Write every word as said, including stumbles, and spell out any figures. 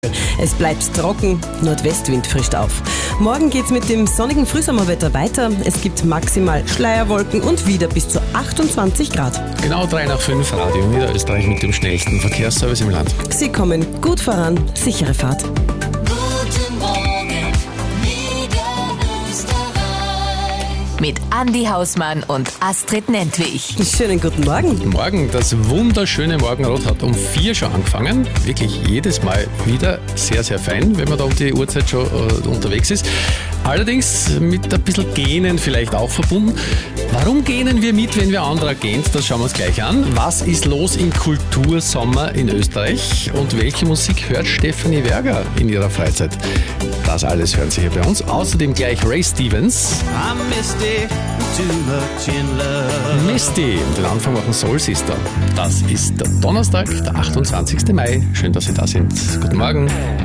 Es bleibt trocken, Nordwestwind frischt auf. Morgen geht's mit dem sonnigen Frühsommerwetter weiter. Es gibt maximal Schleierwolken und wieder bis zu achtundzwanzig Grad. Genau drei nach fünf, Radio Niederösterreich mit dem schnellsten Verkehrsservice im Land. Sie kommen gut voran, sichere Fahrt. Guten Morgen, Niederösterreich. Mit Andi Hausmann und Astrid Nentwich. Schönen guten Morgen. Morgen, das wunderschöne Morgenrot hat um vier schon angefangen. Wirklich jedes Mal wieder sehr, sehr fein, wenn man da um die Uhrzeit schon äh, unterwegs ist. Allerdings mit ein bisschen Gähnen vielleicht auch verbunden. Warum gähnen wir mit, wenn wir anderer gehen? Das schauen wir uns gleich an. Was ist los im Kultursommer in Österreich? Und welche Musik hört Stefanie Werger in ihrer Freizeit? Das alles hören Sie hier bei uns. Außerdem gleich Ray Stevens. I'm Misty, too much in love. Misty. Und den Anfang machen Soul Sister. Das ist der Donnerstag, der achtundzwanzigsten Mai. Schön, dass Sie da sind. Guten Morgen.